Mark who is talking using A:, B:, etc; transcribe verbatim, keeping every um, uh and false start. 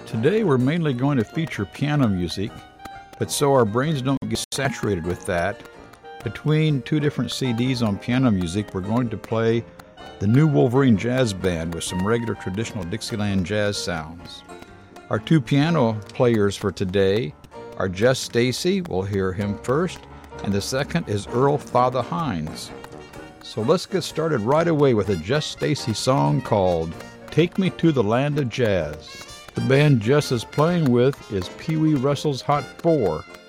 A: Today we're mainly going to feature piano music, but so our brains don't get saturated with that, between two different C Ds on piano music, we're going to play the New Wolverine Jazz Band with some regular traditional Dixieland jazz sounds. Our two piano players for today are Jess Stacy, we'll hear him first, and the second is Earl Father Hines. So let's get started right away with a Jess Stacy song called Take Me to the Land of Jazz. The band Jess is playing with is Pee Wee Russell's Hot Four.